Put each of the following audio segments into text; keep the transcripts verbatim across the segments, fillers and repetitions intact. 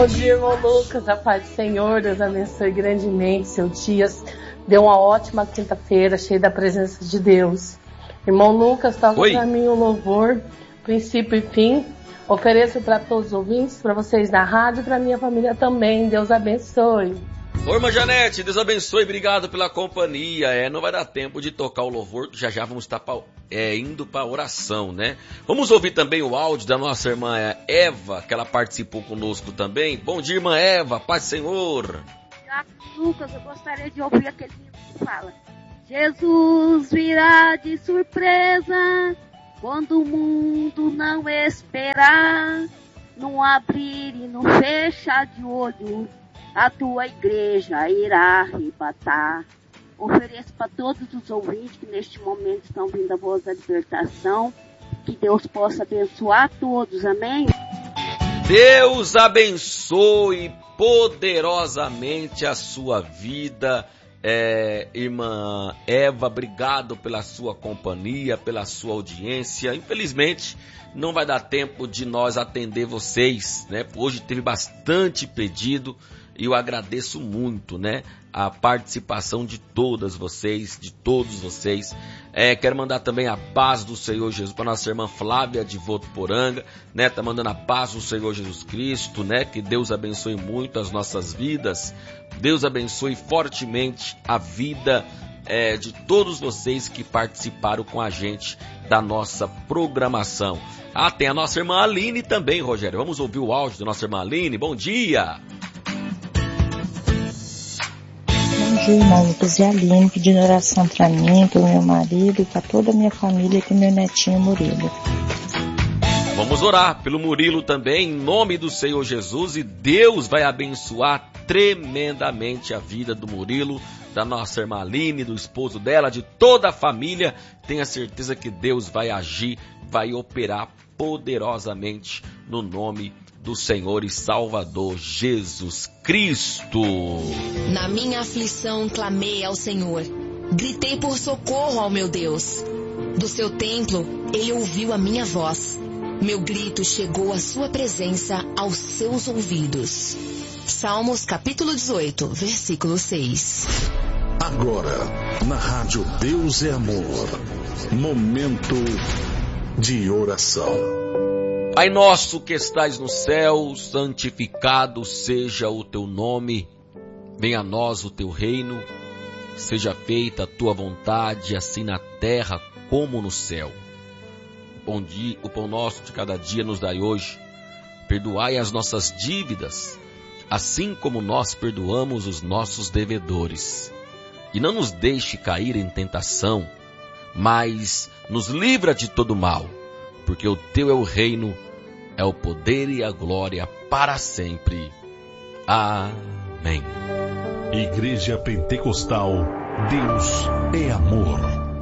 Bom dia, irmão Lucas, a paz do Senhor, Deus abençoe grandemente seu dia. Dê uma ótima quinta-feira, cheia da presença de Deus. Irmão Lucas, toca para mim o louvor, princípio e fim. Ofereço para todos os ouvintes, para vocês da rádio e para minha família também. Deus abençoe. Oi, irmã Janete, Deus abençoe, obrigado pela companhia. É, não vai dar tempo de tocar o louvor, já já vamos estar pra, é, indo para oração, né? Vamos ouvir também o áudio da nossa irmã Eva, que ela participou conosco também. Bom dia, irmã Eva, paz do Senhor. Lucas, eu gostaria de ouvir aquele hino que fala: Jesus virá de surpresa quando o mundo não esperar, não abrir e não fechar de olho, a tua igreja irá arrebatar. Ofereço para todos os ouvintes que neste momento estão vindo a voz da libertação, que Deus possa abençoar todos, amém? Deus abençoe poderosamente a sua vida, é, irmã Eva, obrigado pela sua companhia, pela sua audiência. Infelizmente não vai dar tempo de nós atender vocês, né? Hoje teve bastante pedido e eu agradeço muito, né, a participação de todas vocês, de todos vocês. É, quero mandar também a paz do Senhor Jesus para nossa irmã Flávia de Votuporanga, né, tá mandando a paz do Senhor Jesus Cristo, né, que Deus abençoe muito as nossas vidas, Deus abençoe fortemente a vida é, de todos vocês que participaram com a gente da nossa programação. Ah, tem a nossa irmã Aline também, Rogério, vamos ouvir o áudio da nossa irmã Aline. Bom dia! Bom dia, irmão Lucas e Aline, pedindo oração para mim, para o meu marido e para toda a minha família e para o meu netinho Murilo. Vamos orar pelo Murilo também, em nome do Senhor Jesus, e Deus vai abençoar tremendamente a vida do Murilo, da nossa irmã Aline, do esposo dela, de toda a família. Tenha certeza que Deus vai agir, vai operar poderosamente no nome do Senhor e Salvador Jesus Cristo. Na minha aflição clamei ao Senhor, gritei por socorro ao meu Deus. Do seu templo ele ouviu a minha voz, meu grito chegou à sua presença, aos seus ouvidos. Salmos capítulo dezoito, versículo seis. Agora, na rádio Deus é Amor, momento de oração. Pai nosso que estais no céu, santificado seja o teu nome. Venha a nós o teu reino. Seja feita a tua vontade, assim na terra como no céu. O pão, dia, o pão nosso de cada dia nos dai hoje. Perdoai as nossas dívidas, assim como nós perdoamos os nossos devedores. E não nos deixe cair em tentação, mas nos livra de todo mal. Porque o teu é o reino, é o poder e a glória para sempre. Amém. Igreja Pentecostal, Deus é amor.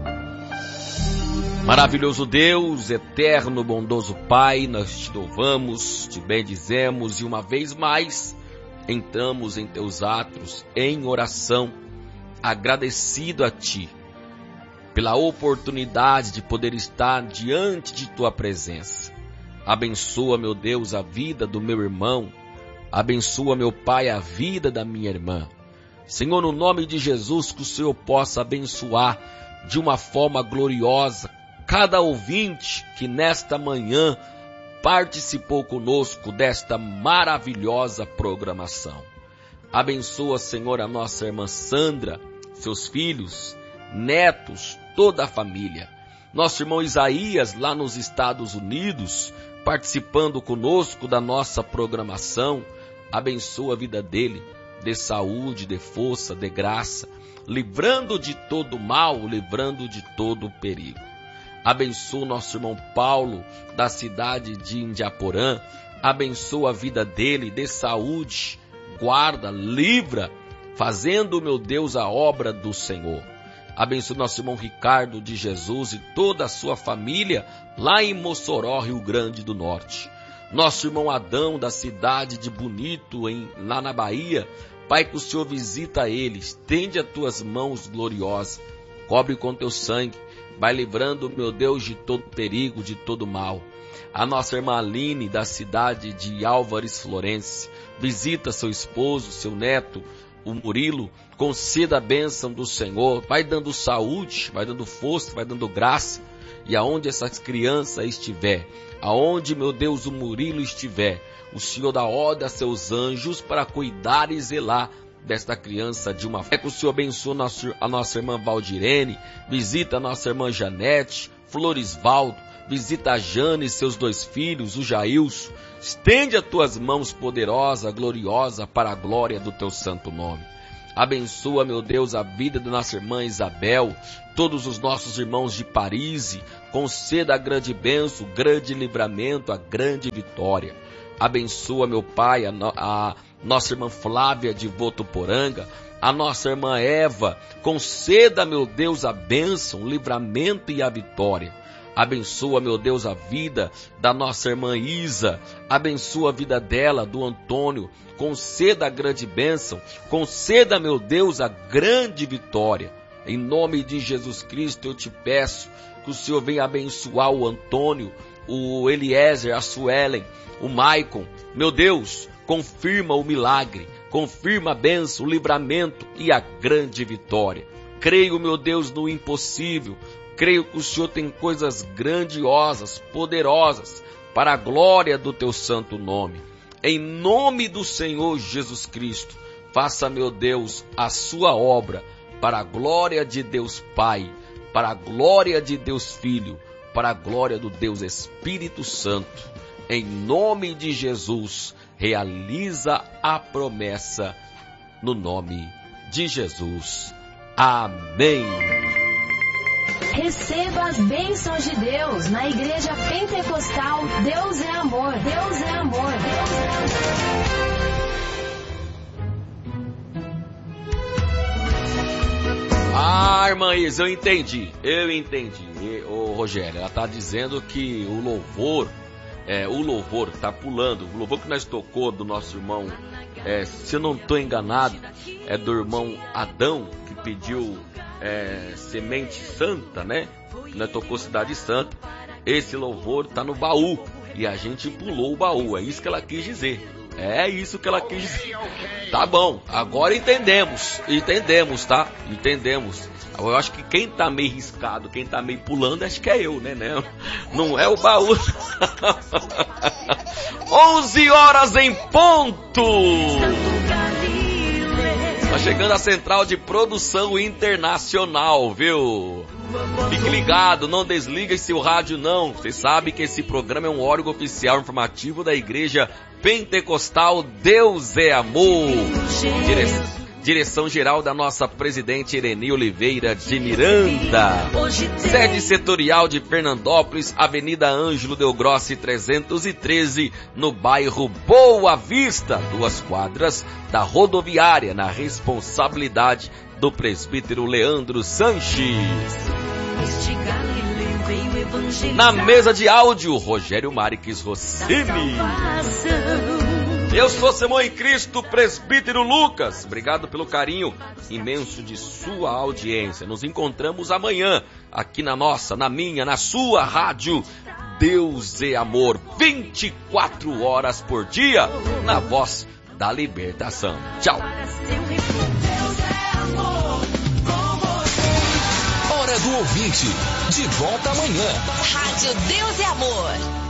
Maravilhoso Deus, eterno, bondoso Pai, nós te louvamos, te bendizemos e uma vez mais entramos em teus atos em oração, agradecido a ti pela oportunidade de poder estar diante de tua presença. Abençoa, meu Deus, a vida do meu irmão. Abençoa, meu Pai, a vida da minha irmã. Senhor, no nome de Jesus, que o Senhor possa abençoar de uma forma gloriosa cada ouvinte que nesta manhã participou conosco desta maravilhosa programação. Abençoa, Senhor, a nossa irmã Sandra, seus filhos, netos, toda a família. Nosso irmão Isaías, lá nos Estados Unidos, participando conosco da nossa programação. Abençoa a vida dele, dê saúde, dê força, dê graça, livrando de todo mal, livrando de todo perigo. Abençoa o nosso irmão Paulo, da cidade de Indiaporã. Abençoa a vida dele, dê saúde, guarda, livra, fazendo, meu Deus, a obra do Senhor. Abençoe nosso irmão Ricardo de Jesus e toda a sua família lá em Mossoró, Rio Grande do Norte. Nosso irmão Adão da cidade de Bonito, em, lá na Bahia. Pai, que o Senhor visita ele, estende as tuas mãos gloriosas, cobre com teu sangue, vai livrando, meu Deus, de todo perigo, de todo mal. A nossa irmã Aline, da cidade de Álvares Florence, visita seu esposo, seu neto, o Murilo, conceda a bênção do Senhor, vai dando saúde, vai dando força, vai dando graça, e aonde essas crianças estiver, aonde, meu Deus, o Murilo estiver, o Senhor dá ordem a seus anjos para cuidar e zelar desta criança de uma fé. Que o Senhor abençoe a nossa irmã Valdirene, visita a nossa irmã Janete, Florisvaldo, visita a Jane e seus dois filhos, o Jailson. Estende as tuas mãos poderosa, gloriosa, para a glória do teu santo nome. Abençoa, meu Deus, a vida da nossa irmã Isabel, todos os nossos irmãos de Paris, conceda a grande bênção, o grande livramento, a grande vitória. Abençoa, meu Pai, a, no, a nossa irmã Flávia de Votuporanga, a nossa irmã Eva, conceda, meu Deus, a bênção, o livramento e a vitória. Abençoa, meu Deus, a vida da nossa irmã Isa, abençoa a vida dela, do Antônio, conceda a grande bênção, conceda, meu Deus, a grande vitória. Em nome de Jesus Cristo eu te peço que o Senhor venha abençoar o Antônio, o Eliezer, a Suelen, o Maicon. Meu Deus, confirma o milagre, confirma a bênção, o livramento e a grande vitória. Creio, meu Deus, no impossível. Creio que o Senhor tem coisas grandiosas, poderosas, para a glória do teu santo nome. Em nome do Senhor Jesus Cristo, faça, meu Deus, a sua obra, para a glória de Deus Pai, para a glória de Deus Filho, para a glória do Deus Espírito Santo. Em nome de Jesus, realiza a promessa, no nome de Jesus. Amém. Receba as bênçãos de Deus na Igreja Pentecostal Deus é Amor, Deus é Amor, Deus é Amor. Ah, irmã Isa, eu entendi, eu entendi. Ô Rogério, ela está dizendo que o louvor, é, o louvor está pulando, o louvor que nós tocou do nosso irmão, é, se eu não estou enganado, é do irmão Adão, que pediu... É, Semente Santa, né? Nós tocou Cidade Santa. Esse louvor tá no baú e a gente pulou o baú. É isso que ela quis dizer. É isso que ela quis dizer. Tá bom, agora entendemos. Entendemos, tá? Entendemos. Eu acho que quem tá meio riscado, quem tá meio pulando, acho que é eu, né? Não é o baú. onze horas em ponto. Tá chegando a central de produção internacional, viu? Fique ligado, não desliga esse rádio não. Você sabe que esse programa é um órgão oficial informativo da Igreja Pentecostal Deus é Amor. Direção, direção geral da nossa presidente Irene Oliveira de Miranda. Sede setorial de Fernandópolis, Avenida Ângelo Del Grossi trezentos e treze, no bairro Boa Vista, duas quadras da rodoviária, na responsabilidade do presbítero Leandro Sanches. Na mesa de áudio, Rogério Marques Rossini. Eu sou Simão em Cristo, presbítero Lucas. Obrigado pelo carinho imenso de sua audiência. Nos encontramos amanhã aqui na nossa, na minha, na sua rádio Deus é Amor, vinte e quatro horas por dia, na voz da libertação. Tchau. Hora do ouvinte, de volta amanhã. Rádio Deus é Amor.